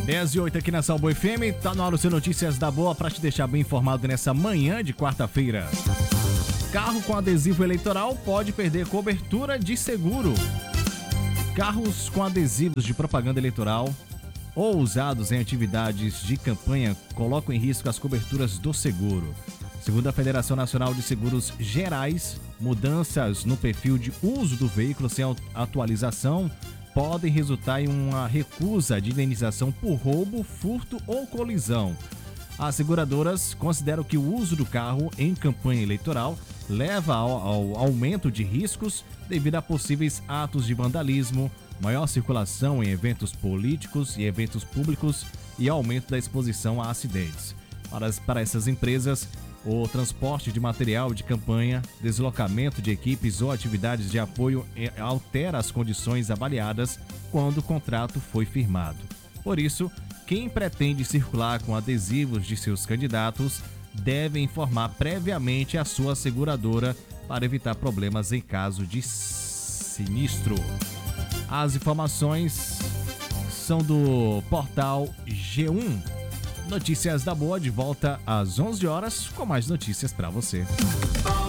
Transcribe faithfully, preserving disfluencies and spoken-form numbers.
dez e oito aqui na Salboa F M, tá no ar o seu Notícias da Boa para te deixar bem informado nessa manhã de quarta-feira. Carro com adesivo eleitoral pode perder cobertura de seguro. Carros com adesivos de propaganda eleitoral ou usados em atividades de campanha colocam em risco as coberturas do seguro. Segundo a Federação Nacional de Seguros Gerais, mudanças no perfil de uso do veículo sem atualização podem resultar em uma recusa de indenização por roubo, furto ou colisão. As seguradoras consideram que o uso do carro em campanha eleitoral leva ao, ao aumento de riscos devido a possíveis atos de vandalismo, maior circulação em eventos políticos e eventos públicos e aumento da exposição a acidentes. Para, para essas empresas, o transporte de material de campanha, deslocamento de equipes ou atividades de apoio altera as condições avaliadas quando o contrato foi firmado. Por isso, quem pretende circular com adesivos de seus candidatos deve informar previamente a sua seguradora para evitar problemas em caso de sinistro. As informações são do portal G um. Notícias da Boa de volta às onze horas com mais notícias para você.